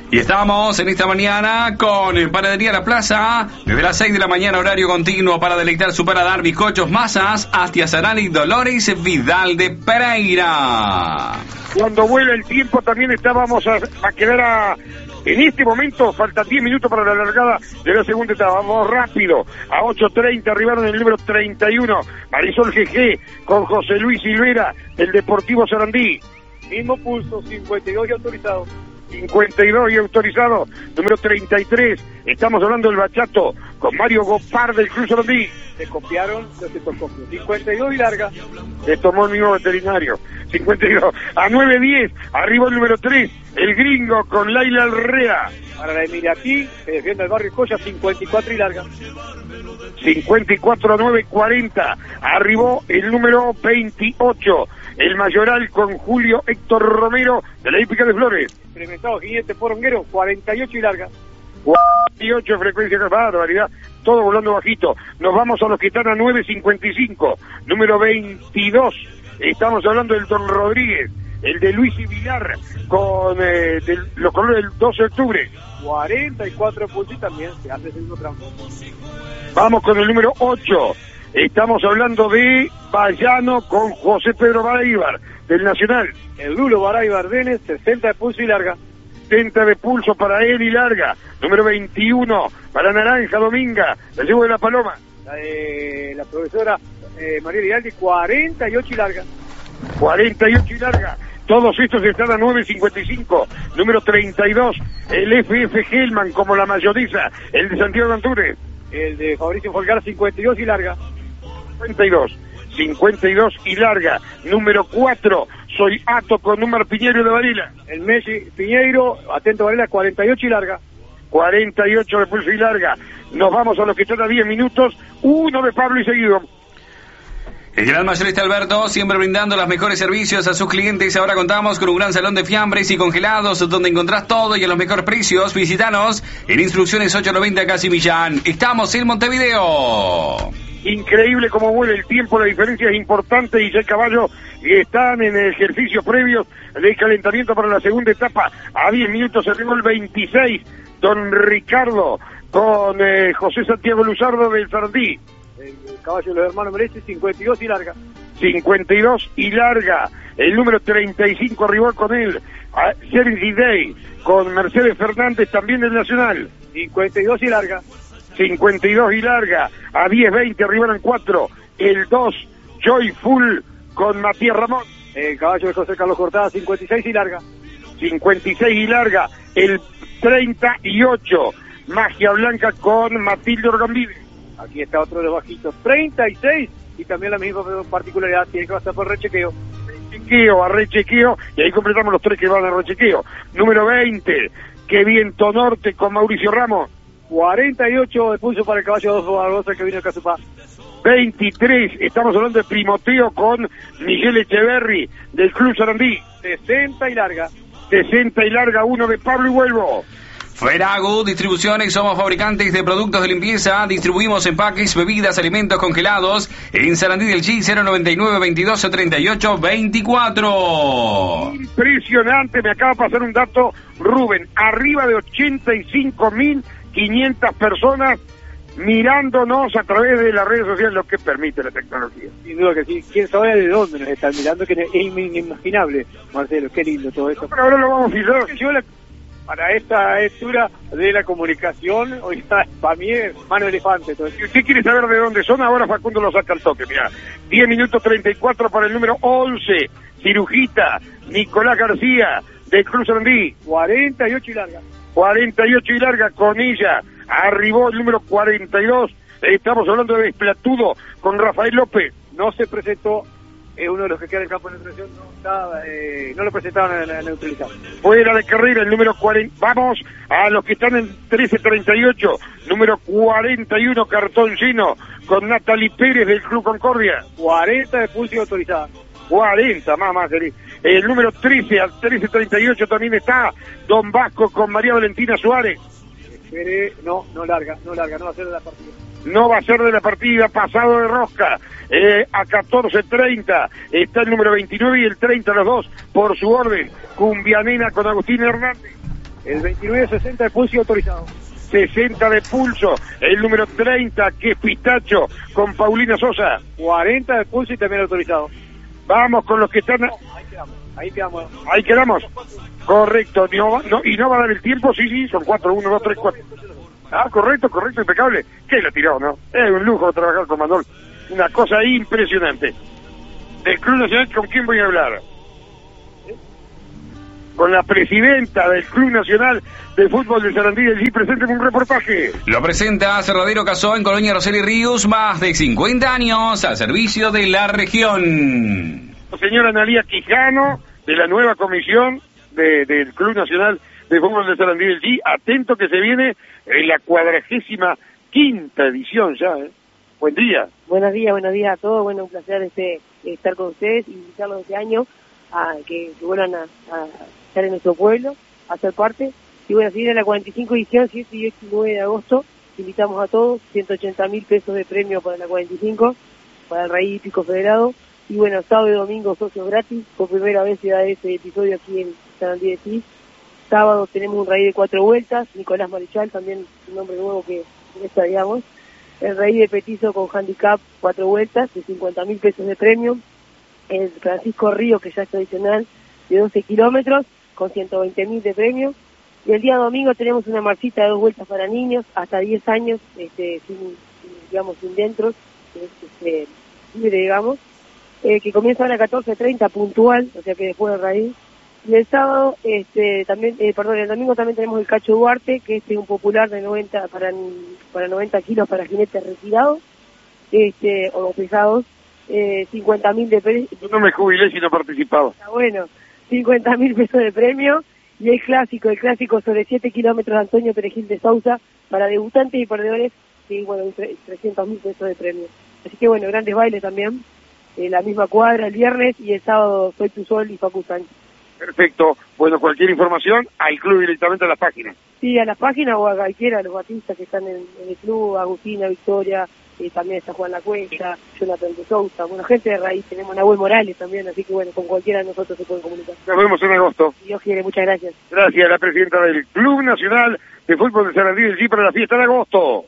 [SPEAKER 2] Y estamos en esta mañana con Panadería La Plaza, desde las seis de la mañana, horario continuo para deleitar su paladar, bizcochos, masas, artesanal y Dolores Vidal de Pereira.
[SPEAKER 3] Cuando vuela el tiempo también estábamos a, a quedar a... En este momento faltan diez minutos para la largada de la segunda etapa. Vamos rápido. A ocho treinta arribaron el número treinta y uno. Marisol G G con José Luis Silvera del Deportivo Sarandí.
[SPEAKER 4] Mismo pulso, cincuenta y dos y autorizado.
[SPEAKER 3] cincuenta y dos y autorizado. Número treinta y tres. Estamos hablando del bachato con Mario Gopar del Club Sarandí.
[SPEAKER 4] Se copiaron los cetoscopios. cincuenta y dos y larga.
[SPEAKER 3] Se tomó el mismo veterinario. cincuenta y dos. A nueve diez. Arriba el número tres. El gringo con Laila Alrea.
[SPEAKER 4] Para la Emiratí, que defiende el barrio Coya, cincuenta y cuatro y larga.
[SPEAKER 3] cincuenta y cuatro a nueve cuarenta. Arribó el número veintiocho. El Mayoral con Julio Héctor Romero de la Hípica de Flores.
[SPEAKER 4] Incrementado jinete poronguero, cuarenta y ocho y larga.
[SPEAKER 3] cuarenta y ocho frecuencia, barbaridad. Todo volando bajito. Nos vamos a los que están a nueve cincuenta y cinco. Número veintidós. Estamos hablando del Don Rodríguez. El de Luis y Vilar con eh, del, los colores del doce de octubre.
[SPEAKER 4] cuarenta y cuatro puntos y también se hace el segundo tramo.
[SPEAKER 3] Vamos con el número ocho. Estamos hablando de Bayano con José Pedro Baráibar del Nacional.
[SPEAKER 4] El Lulo Baráibar Denes, sesenta de pulso y larga.
[SPEAKER 3] sesenta de pulso para él y larga. Número veintiuno para Naranja Dominga. La llevo de la Paloma.
[SPEAKER 4] La de la profesora eh, María Hidalgo, cuarenta y ocho y larga.
[SPEAKER 3] cuarenta y ocho y larga. Todos estos están a nueve cincuenta y cinco. Número treinta y dos, el F F Hellman como la mayoriza. El de Santiago Antúnez.
[SPEAKER 4] El de Fabricio Folgar, cincuenta y dos y larga.
[SPEAKER 3] cincuenta y dos. cincuenta y dos y larga. Número cuatro, Soy Ato con número Piñeiro de Varela.
[SPEAKER 4] El Messi Piñeiro, atento Varela, cuarenta y ocho y larga.
[SPEAKER 3] cuarenta y ocho de pulso y larga. Nos vamos a los que están a diez minutos. Uno de Pablo y seguido.
[SPEAKER 2] El gran mayorista Alberto, siempre brindando los mejores servicios a sus clientes. Ahora contamos con un gran salón de fiambres y congelados, donde encontrás todo y a los mejores precios. Visítanos en Instrucciones ocho noventa Casi Millán. Estamos en Montevideo.
[SPEAKER 3] Increíble cómo vuela el tiempo, la diferencia es importante y ya el caballo están en ejercicios previos de calentamiento para la segunda etapa. A diez minutos se arribó el veintiséis, Don Ricardo con eh, José Santiago Luzardo del Sarandí.
[SPEAKER 4] El caballo de los hermanos Melece, cincuenta y dos y larga.
[SPEAKER 3] cincuenta y dos y larga. El número treinta y cinco arribó con él. Serenity Day con Mercedes Fernández también del Nacional.
[SPEAKER 4] cincuenta y dos y larga.
[SPEAKER 3] cincuenta y dos y larga. A diez veinte arribaron cuatro. El dos, Joyful con Matías Ramón.
[SPEAKER 4] El caballo de José Carlos Cortada, cincuenta y seis y larga.
[SPEAKER 3] cincuenta y seis y larga. El treinta y ocho, Magia Blanca con Matilde Orgambide.
[SPEAKER 4] Aquí está otro de los bajitos, treinta y seis, y también la misma particularidad, tiene que pasar por rechequeo.
[SPEAKER 3] Rechequeo, a rechequeo, y ahí completamos los tres que van a rechequeo. Número veinte, Que Viento Norte con Mauricio Ramos.
[SPEAKER 4] cuarenta y ocho de pulso para el caballo de Adolfo Barbosa que vino a Casupá.
[SPEAKER 3] veintitrés, estamos hablando de Primoteo con Miguel Echeverri del Club Sarandí.
[SPEAKER 4] sesenta y larga.
[SPEAKER 3] sesenta y larga, uno de Pablo y Vuelvo.
[SPEAKER 2] Feragu Distribuciones, somos fabricantes de productos de limpieza, distribuimos empaques, bebidas, alimentos congelados en Sarandí del G, cero noventa y nueve veintidós treinta y ocho veinticuatro.
[SPEAKER 3] Impresionante, me acaba de pasar un dato, Rubén, arriba de ochenta y cinco mil quinientas personas mirándonos a través de las redes sociales, lo que permite la tecnología.
[SPEAKER 4] Sin duda que sí, quién sabe de dónde nos están mirando, que es inimaginable, Marcelo, qué lindo todo esto.
[SPEAKER 3] Pero ahora lo vamos a fijar.
[SPEAKER 4] Yo la... Para esta altura de la comunicación, hoy está, para mí es mano de elefante. Todo.
[SPEAKER 3] Si usted quiere saber de dónde son, ahora Facundo lo saca al toque. Mira, diez minutos treinta y cuatro para el número once, Cirujita, Nicolás García, del Cruz Sarandí.
[SPEAKER 4] cuarenta y ocho y larga.
[SPEAKER 3] cuarenta y ocho y larga con ella. Arribó el número cuarenta y dos. Estamos hablando de Desplatudo con Rafael López.
[SPEAKER 4] No se presentó. Es uno de los que queda en el campo de neutralización, no, está, eh, no lo presentaron en la neutralidad.
[SPEAKER 3] Fuera de carrera, el número cuarenta. Vamos a los que están en trece treinta y ocho. Número cuarenta y uno, Cartón Lleno, con Natalie Pérez del Club Concordia.
[SPEAKER 4] cuarenta de pulso autorizada.
[SPEAKER 3] cuarenta, más, más, feliz. El número trece, al trece treinta y ocho también está Don Vasco con María Valentina Suárez.
[SPEAKER 4] Espere, no, no larga, no larga, no va a ser de la partida.
[SPEAKER 3] No va a ser de la partida, pasado de rosca. Eh, a catorce treinta está el número veintinueve y el treinta, los dos, por su orden. Cumbianena con Agustín Hernández.
[SPEAKER 4] El veintinueve sesenta de pulso y autorizado.
[SPEAKER 3] sesenta de pulso, el número treinta, que es Pistacho, con Paulina Sosa.
[SPEAKER 4] cuarenta de pulso y también autorizado.
[SPEAKER 3] Vamos con los que están...
[SPEAKER 4] Ahí quedamos. Ahí quedamos.
[SPEAKER 3] Ahí quedamos. Correcto. No, no, y no va a dar el tiempo, sí, sí, son cuatro, uno, dos, tres, cuatro. Ah, correcto, correcto, impecable. ¿Qué la tiró, no? Es un lujo trabajar con Manol. Una cosa impresionante. Del Club Nacional, ¿con quién voy a hablar? Con la presidenta del Club Nacional de Fútbol de Sarandí del G. Presénteme un reportaje.
[SPEAKER 2] Lo presenta Cerradero Casó en Colonia Roseli Ríos, más de cincuenta años al servicio de la región.
[SPEAKER 3] Señora Analía Quijano, de la nueva comisión de, del Club Nacional de Fútbol de Sarandí del G. Atento que se viene en la cuadragésima quinta edición ya, ¿eh? Buen día.
[SPEAKER 6] Buenos días, buenos días a todos. Bueno, un placer este estar con ustedes y invitarlos este año a que, que vuelvan a, a estar en nuestro pueblo, a ser parte. Y bueno, si viene la cuarenta y cinco edición, siete y ocho y nueve de agosto, invitamos a todos, ciento ochenta mil pesos de premio para la cuarenta y cinco, para el Rey Hípico Federado. Y bueno, sábado y domingo socios gratis, por primera vez se da ese episodio aquí en Sarandí de Cis. Sábado tenemos un Rey de cuatro vueltas, Nicolás Marichal, también un nombre nuevo que estaríamos. El Rey de Petizo con handicap, cuatro vueltas, de cincuenta mil pesos de premio. El Francisco Río, que ya es tradicional, de doce kilómetros, con ciento veinte mil de premio. Y el día domingo tenemos una marchita de dos vueltas para niños, hasta diez años, este, sin, sin, digamos, sin dentro, este, libre, digamos, eh, que comienza a las catorce treinta puntual, o sea que después de raíz. Y el sábado, este, también, eh, perdón, el domingo también tenemos el Cacho Duarte, que es un popular de noventa, para, para noventa kilos para jinetes retirados, este, o pesados, eh, cincuenta mil de premio.
[SPEAKER 3] Yo no me jubilé si no participaba.
[SPEAKER 6] Está bueno, cincuenta mil pesos de premio. Y el clásico, el clásico sobre siete kilómetros de Antonio Perejil de Sousa, para debutantes y perdedores, y bueno, trescientos mil pesos de premio. Así que bueno, grandes bailes también, eh, la misma cuadra el viernes, y el sábado Soy Tu Sol y Facu Sánchez.
[SPEAKER 3] Perfecto. Bueno, cualquier información al club directamente a la página.
[SPEAKER 6] Sí, a la página o a cualquiera de los batistas que están en, en el club, Agustina, Victoria, eh, también está Juan La Cuesta, Jonathan de Sousa, bueno, gente de raíz, tenemos Nahuel Morales también, así que bueno, con cualquiera de nosotros se pueden comunicar.
[SPEAKER 3] Nos vemos en agosto.
[SPEAKER 6] Si Dios quiere, muchas gracias.
[SPEAKER 3] Gracias a la presidenta del Club Nacional de Fútbol de Sarandí del G para la fiesta de agosto.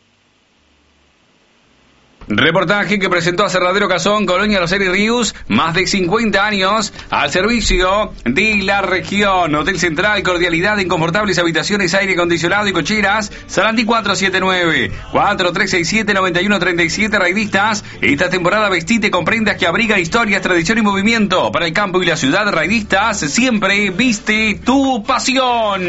[SPEAKER 2] Reportaje que presentó a Cerradero Casón, Colonia Roseli Ríos, más de cincuenta años al servicio de la región. Hotel Central, cordialidad en confortables habitaciones, aire acondicionado y cocheras. Sarandí cuatro siete nueve, cuatro tres seis siete, nueve uno tres siete. Raidistas, esta temporada vestite con prendas que abrigan historias, tradición y movimiento. Para el campo y la ciudad, Raidistas, siempre viste tu pasión.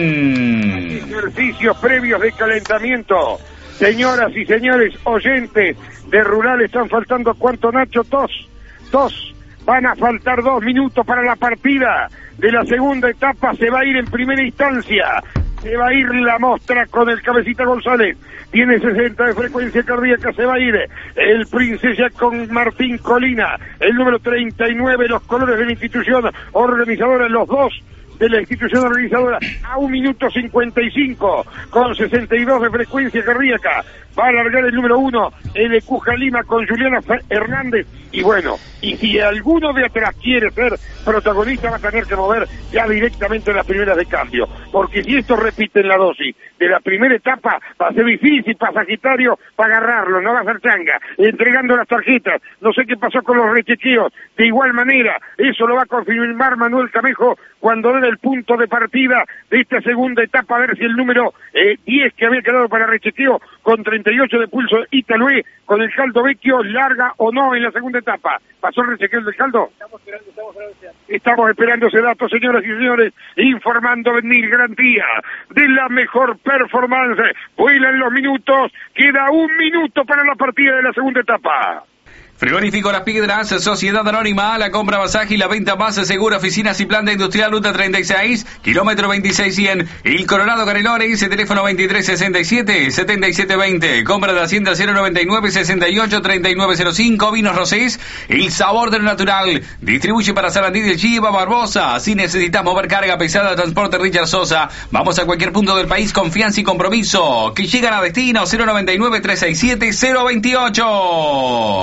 [SPEAKER 3] Ejercicios previos de calentamiento. Señoras y señores oyentes de Rural, están faltando ¿cuánto, Nacho? Dos, dos, van a faltar dos minutos para la partida de la segunda etapa. Se va a ir en primera instancia, se va a ir la Mostra con el Cabecita González, tiene sesenta de frecuencia cardíaca, se va a ir el Princesa con Martín Colina, el número treinta y nueve, los colores de la institución organizadora, los dos de la institución organizadora, a un minuto cincuenta y cinco, con sesenta y dos de frecuencia cardíaca. Va a alargar el número uno, el de Cuja Lima con Juliana Hernández. Y bueno, y si alguno de atrás quiere ser protagonista, va a tener que mover ya directamente las primeras de cambio. Porque si esto repite en la dosis de la primera etapa, va a ser difícil para Sagitario para agarrarlo, no va a ser changa, entregando las tarjetas. No sé qué pasó con los rechequeos. De igual manera, eso lo va a confirmar Manuel Camejo cuando dé el punto de partida de esta segunda etapa, a ver si el número eh, diez que había quedado para rechequeo con treinta y ocho de pulso Italue con el Caldo Vecchio larga o no en la segunda etapa. ¿Pasó el rechequeo del Caldo?
[SPEAKER 4] Estamos esperando, estamos esperando.
[SPEAKER 3] Estamos esperando ese dato, señoras y señores, informando venir garantía de la mejor performance. Vuelan los minutos, queda un minuto para la partida de la segunda etapa.
[SPEAKER 2] Frigorífico Las Piedras, Sociedad Anónima, la compra, masaje y la venta más segura, oficinas y planta industrial, ruta treinta y seis, kilómetro veintiséis cien, El Coronado Canelones, teléfono veintitrés sesenta y siete, setenta y siete veinte, compra de Hacienda cero noventa y nueve, sesenta y ocho, treinta y nueve cero cinco, Vinos Rosés, el sabor de lo natural, distribuye para Sarandí del Chiva, Barbosa, si necesitas mover carga pesada, transporte Richard Sosa, vamos a cualquier punto del país, confianza y compromiso, que llegan a destino, cero noventa y nueve, trescientos sesenta y siete, cero veintiocho.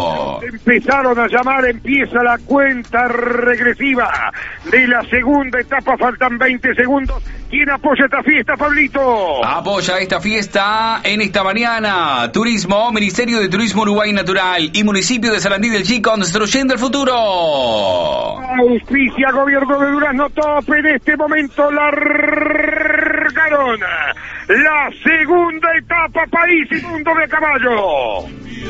[SPEAKER 3] Empezaron a llamar, empieza la cuenta regresiva de la segunda etapa, faltan veinte segundos. ¿Quién apoya esta fiesta, Pablito?
[SPEAKER 2] Apoya esta fiesta en esta mañana. Turismo, Ministerio de Turismo Uruguay Natural y Municipio de Sarandí del Chi, construyendo el futuro.
[SPEAKER 3] Auspicia Gobierno de Durazno Top. En este momento largaron la segunda etapa, País y Mundo de Caballo.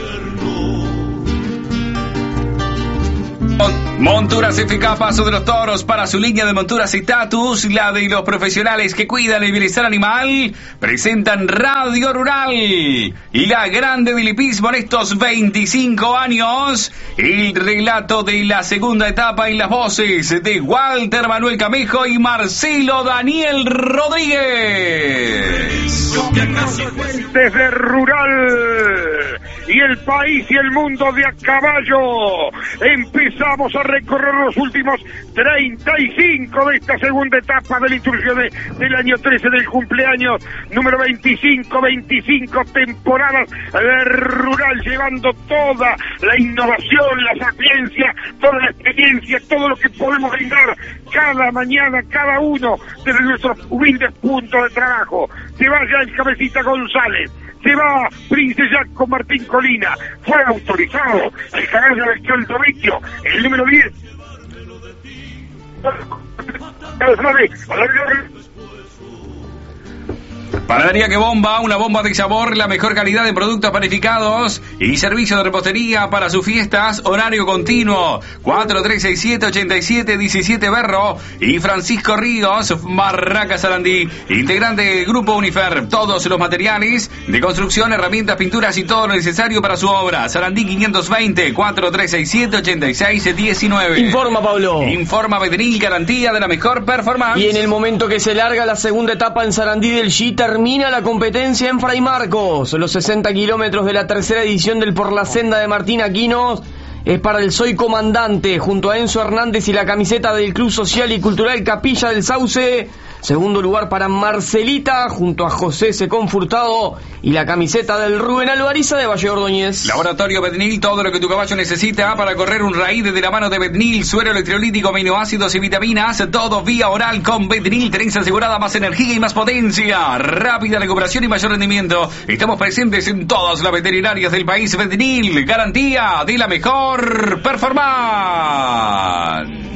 [SPEAKER 2] Monturas F K, Paso de los Toros, para su línea de monturas Estatus, la de los profesionales que cuidan el bienestar animal, presentan Radio Rural y la grande del hipismo en estos veinticinco años. El relato de la segunda etapa en las voces de Walter Manuel Camejo y Marcelo Daniel Rodríguez.
[SPEAKER 3] Desde Rural y el país y el mundo de a caballo, empezamos a recorrer los últimos treinta y cinco de esta segunda etapa de la intrusión de, del año trece del cumpleaños número veinticinco, veinticinco temporadas de Rural, llevando toda la innovación, la sapiencia, toda la experiencia, todo lo que podemos brindar cada mañana, cada uno desde nuestros humildes puntos de trabajo. Se vaya el Cabecita González, se va Prince Jack con Martín Colina, fue autorizado el caballo del Choltovicchio, el número diez.
[SPEAKER 2] Panadería Que Bomba, una bomba de sabor, la mejor calidad en productos panificados y servicio de repostería para sus fiestas, horario continuo, cuatro tres seis siete, ocho siete uno siete Berro y Francisco Ríos, Barraca Sarandí, integrante del Grupo Unifer, todos los materiales de construcción, herramientas, pinturas y todo lo necesario para su obra. Sarandí quinientos veinte, cuatro tres seis siete, ocho seis uno nueve.
[SPEAKER 1] Informa, Pablo.
[SPEAKER 2] Informa Bedril, garantía de la mejor performance.
[SPEAKER 1] Y en el momento que se larga la segunda etapa en Sarandí del Chi, termina la competencia en Fray Marcos. Los sesenta kilómetros de la tercera edición del Por la Senda de Martín Aquinos es para el Soy Comandante, junto a Enzo Hernández y la camiseta del Club Social y Cultural Capilla del Sauce. Segundo lugar para Marcelita, junto a José Secón Furtado y la camiseta del Rubén Alvariza de Valle Ordóñez.
[SPEAKER 2] Laboratorio Bednil, todo lo que tu caballo necesita para correr un raíz de la mano de Bednil. Suero electrolítico, aminoácidos y vitaminas, todo vía oral con Bednil. Tenés asegurada más energía y más potencia, rápida recuperación y mayor rendimiento. Estamos presentes en todas las veterinarias del país. Bednil, garantía de la mejor performance.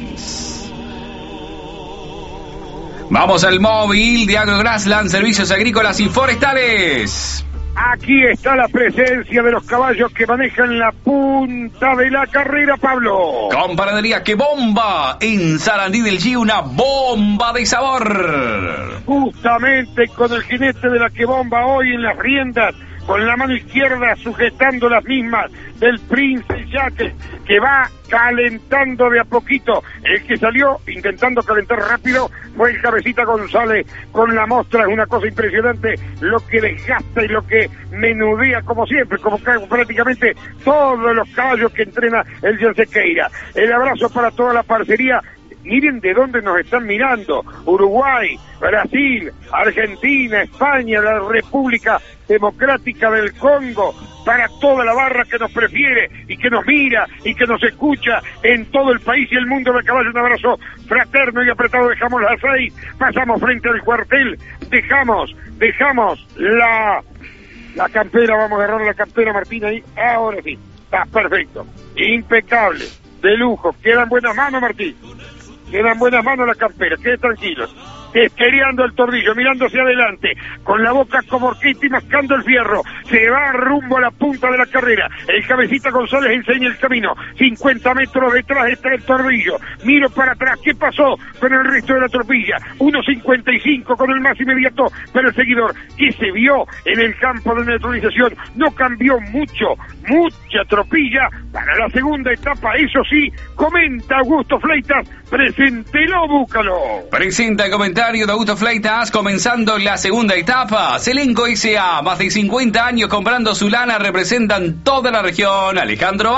[SPEAKER 2] Vamos al móvil de Agrograsland, servicios agrícolas y forestales.
[SPEAKER 3] Aquí está la presencia de los caballos que manejan la punta de la carrera, Pablo.
[SPEAKER 2] Con Panadería Que Bomba, en Sarandí del Chi, una bomba de sabor.
[SPEAKER 3] Justamente con el jinete de la Que Bomba hoy en las riendas, con la mano izquierda sujetando las mismas del Prince Jack, que va calentando de a poquito. El que salió intentando calentar rápido fue el Cabecita González con la mostra. Es una cosa impresionante lo que desgasta y lo que menudea, como siempre, como prácticamente todos los caballos que entrena el Jean Sequeira. El abrazo para toda la parcería. Miren de dónde nos están mirando: Uruguay, Brasil, Argentina, España, la República Democrática del Congo, para toda la barra que nos prefiere y que nos mira y que nos escucha en todo el país y el mundo de caballo. Un abrazo fraterno y apretado. Dejamos las seis, pasamos frente al cuartel, dejamos, dejamos la, la campera, vamos a agarrar la campera, Martín, ahí, ahora sí, está perfecto, impecable, de lujo, queda en buenas manos, Martín. Queda en buenas manos la campera, quede tranquilos. Esquereando el tornillo, mirando hacia adelante, con la boca como orquesta y mascando el fierro. Se va rumbo a la punta de la carrera. El Cabecita González enseña el camino. cincuenta metros detrás está el tornillo. Miro para atrás, ¿qué pasó con el resto de la tropilla? uno cincuenta y cinco con el más inmediato para el seguidor. ¿Qué se vio en el campo de neutralización? No cambió mucho, mucha tropilla para la segunda etapa. Eso sí, comenta Augusto Fleitas, preséntelo, búscalo.
[SPEAKER 2] Presenta el comentario de Augusto Fleitas, comenzando la segunda etapa. Selenco S A, más de cincuenta años comprando su lana, representan toda la región. Alejandro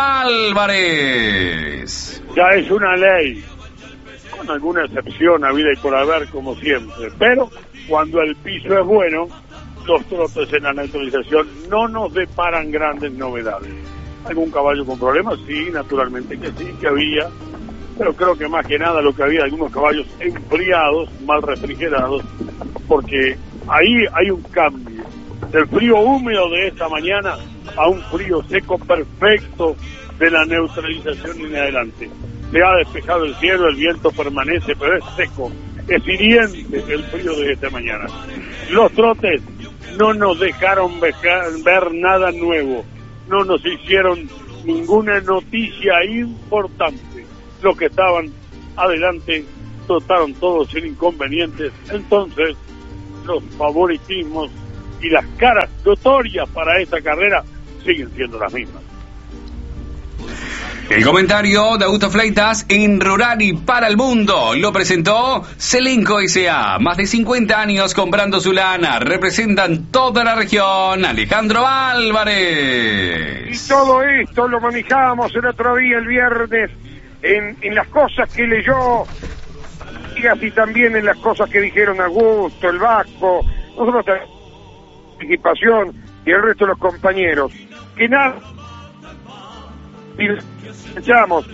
[SPEAKER 2] Álvarez.
[SPEAKER 7] Ya es una ley, con alguna excepción habida y por haber, como siempre, pero cuando el piso es bueno, los trotes en la neutralización no nos deparan grandes novedades. ¿Algún caballo con problemas? Sí, naturalmente que sí, que había. Pero creo que más que nada lo que había, algunos caballos enfriados, mal refrigerados, porque ahí hay un cambio. Del frío húmedo de esta mañana a un frío seco perfecto de la neutralización en adelante. Se ha despejado el cielo, el viento permanece, pero es seco, es hiriente el frío de esta mañana. Los trotes no nos dejaron ver nada nuevo, no nos hicieron ninguna noticia importante. Los que estaban adelante trotaron todos sin inconvenientes, entonces los favoritismos y las caras notorias para esta carrera siguen siendo las mismas.
[SPEAKER 2] El comentario de Augusto Fleitas en Rural y para el Mundo lo presentó Selenco S A. Más de cincuenta años comprando su lana. Representan toda la región. Alejandro Álvarez.
[SPEAKER 3] Y todo esto lo manejábamos el otro día, el viernes, en, en las cosas que leyó y así también en las cosas que dijeron Augusto, el Vasco, nosotros tenemos participación y el resto de los compañeros. Que nada... Escuchamos.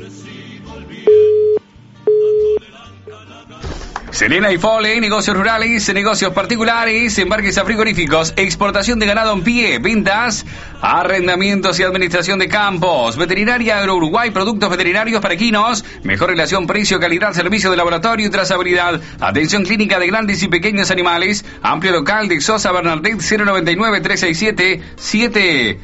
[SPEAKER 2] Serena y Fole, negocios rurales, negocios particulares, embarques a frigoríficos, exportación de ganado en pie, ventas, arrendamientos y administración de campos, veterinaria Agro Uruguay, productos veterinarios para equinos, mejor relación precio, calidad, servicio de laboratorio y trazabilidad, atención clínica de grandes y pequeños animales, amplio local de Sosa Bernardet cero noventa y nueve, tres seis siete, siete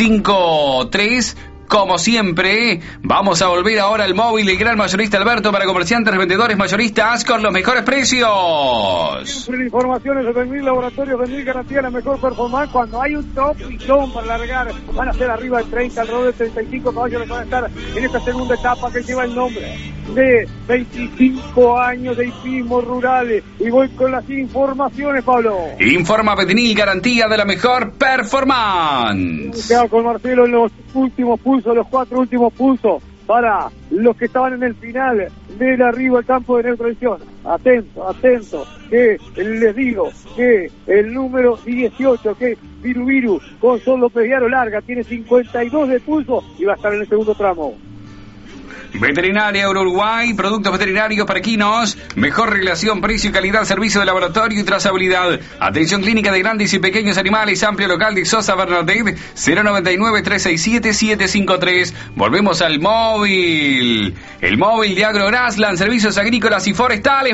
[SPEAKER 2] cinco tres. Como siempre, vamos a volver ahora al móvil del gran mayorista Alberto para comerciantes, vendedores, mayoristas con los mejores precios.
[SPEAKER 4] Siempre informaciones de Benmil Laboratorios, Benmil garantía la mejor performance. Cuando hay un top y son para largar, van a ser arriba de treinta, alrededor de treinta y cinco caballos que van a estar en esta segunda etapa que lleva el nombre de veinticinco años de hipismo rurales. Y voy con las informaciones, Pablo.
[SPEAKER 2] Informa Benmil, garantía de la mejor performance.
[SPEAKER 4] Quedado con Marcelo en los últimos pulsos, los cuatro últimos pulsos para los que estaban en el final del arribo al campo de neutralización. Atento, atento, que les digo que el número dieciocho, que es Viru Viru, con Sol López Viaro larga, tiene cincuenta y dos de pulso y va a estar en el segundo tramo.
[SPEAKER 2] Veterinaria Uruguay, productos veterinarios para equinos, mejor relación precio y calidad, servicio de laboratorio y trazabilidad, atención clínica de grandes y pequeños animales, amplio local de Sosa Bernardet cero noventa y nueve, tres seis siete, siete cinco tres. Volvemos al móvil, el móvil de AgroGrassland, servicios agrícolas y forestales.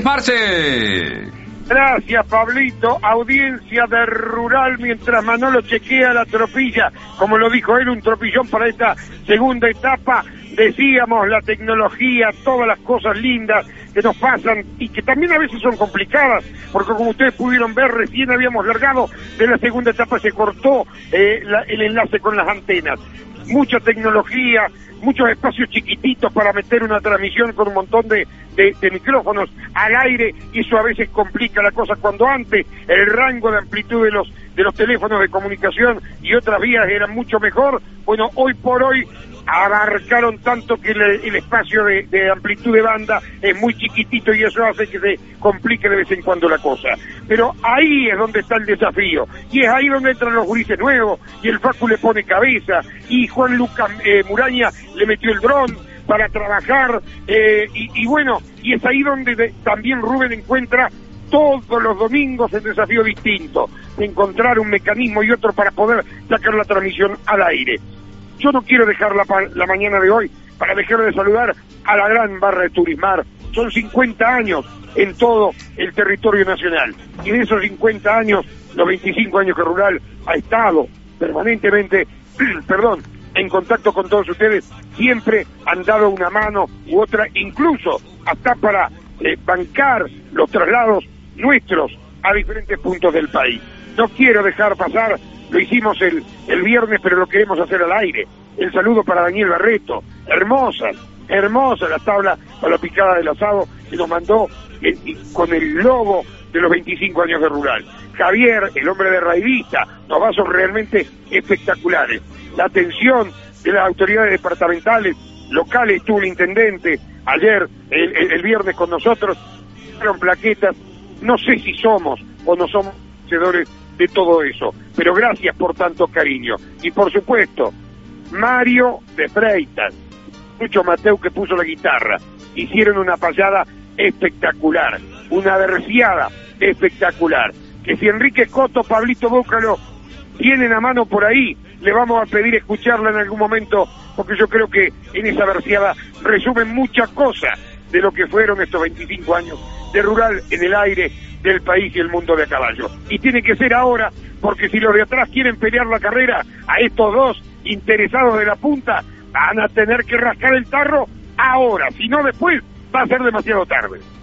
[SPEAKER 2] Marce.
[SPEAKER 3] Gracias, Pablito. Audiencia de Rural mientras Manolo chequea la tropilla. Como lo dijo él, un tropillón para esta segunda etapa. Decíamos, la tecnología, todas las cosas lindas que nos pasan y que también a veces son complicadas, porque como ustedes pudieron ver, recién habíamos largado de la segunda etapa, se cortó eh, la, el enlace con las antenas. Mucha tecnología, muchos espacios chiquititos para meter una transmisión con un montón de, de, de micrófonos al aire, y eso a veces complica la cosa, cuando antes el rango de amplitud de los de los teléfonos de comunicación y otras vías era mucho mejor. Bueno, hoy por hoy abarcaron tanto que el, el espacio de, de amplitud de banda es muy chiquitito y eso hace que se complique de vez en cuando la cosa. Pero ahí es donde está el desafío, y es ahí donde entran los gurises nuevos, y el Facu le pone cabeza, y Juan Lucas eh, Muraña le metió el dron para trabajar, eh, y, y bueno, y es ahí donde de, también Rubén encuentra todos los domingos el desafío distinto, de encontrar un mecanismo y otro para poder sacar la transmisión al aire. Yo no quiero dejar la, la mañana de hoy para dejar de saludar a la gran barra de Turismar. Son cincuenta años en todo el territorio nacional, y de esos cincuenta años, los veinticinco años que Rural ha estado permanentemente, perdón, en contacto con todos ustedes, siempre han dado una mano u otra, incluso hasta para eh, bancar los traslados nuestros a diferentes puntos del país. No quiero dejar pasar, lo hicimos el, el viernes, pero lo queremos hacer al aire. El saludo para Daniel Barreto, hermosa, hermosa la tabla para la picada del asado que nos mandó eh, con el logo de los veinticinco años de Rural. Javier, el hombre de Raidista, nos vasos realmente espectaculares. La atención de las autoridades departamentales, locales, estuvo el intendente ayer, el, el, el viernes con nosotros, fueron plaquetas. No sé si somos o no somos conocedores de todo eso, pero gracias por tanto cariño. Y por supuesto, Mario de Freitas, mucho Mateu que puso la guitarra, hicieron una payada espectacular, una verseada espectacular, que si Enrique Coto, Pablito Bócalo tienen a mano por ahí, le vamos a pedir escucharla en algún momento, porque yo creo que en esa verseada resumen muchas cosas de lo que fueron estos veinticinco años de rural en el aire del país y el mundo de a caballo. Y tiene que ser ahora, porque si los de atrás quieren pelear la carrera, a estos dos interesados de la punta van a tener que rascar el tarro ahora, si no después va a ser demasiado tarde.